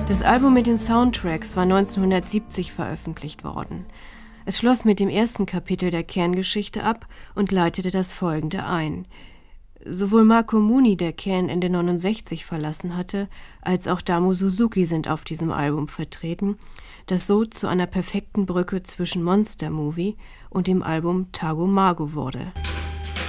Das Album mit den Soundtracks war 1970 veröffentlicht worden. Es schloss mit dem ersten Kapitel der Can-Geschichte ab und leitete das folgende ein. Sowohl Marco Mooney, der Can Ende 69 verlassen hatte, als auch Damu Suzuki sind auf diesem Album vertreten, das so zu einer perfekten Brücke zwischen Monster Movie und dem Album Tago Mago wurde.